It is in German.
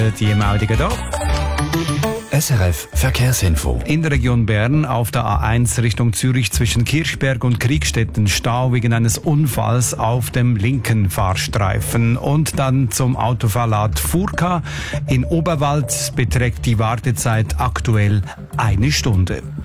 Die Meldungen da. SRF Verkehrsinfo. In der Region Bern auf der A1 Richtung Zürich zwischen Kirchberg und Kriegstetten Stau wegen eines Unfalls auf dem linken Fahrstreifen. Und dann zum Autoverlad Furka. In Oberwald beträgt die Wartezeit aktuell 1 Stunde.